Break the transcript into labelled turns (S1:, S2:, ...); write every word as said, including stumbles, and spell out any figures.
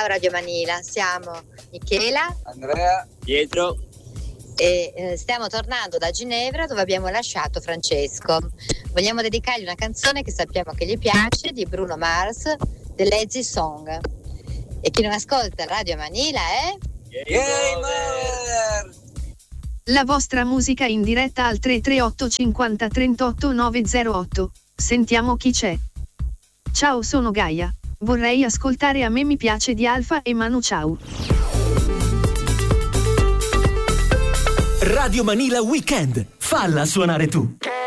S1: Radio Manila, siamo Michela,
S2: Andrea,
S3: Pietro
S1: e eh, stiamo tornando da Ginevra dove abbiamo lasciato Francesco. Vogliamo dedicargli una canzone che sappiamo che gli piace, di Bruno Mars, The Lazy Song. E chi non ascolta Radio Manila è
S2: Game Over!
S4: La vostra musica in diretta al tre tre otto cinquanta trentotto novecentotto. Sentiamo chi c'è. Ciao, sono Gaia. Vorrei ascoltare A me mi piace di Alfa e Manu Ciao.
S5: Radio Manila Weekend. Falla suonare tu.